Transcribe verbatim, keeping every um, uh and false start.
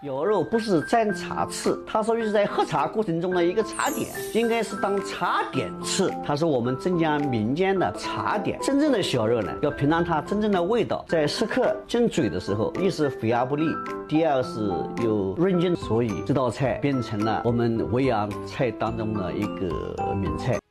肴肉不是蘸茶吃，它属于是在喝茶过程中的一个茶点，应该是当茶点吃。它是我们镇江民间的茶点。真正的小肉呢，要品尝它真正的味道，在食客进嘴的时候，一是肥而不腻，第二是有润劲，所以这道菜变成了我们维扬菜当中的一个名菜。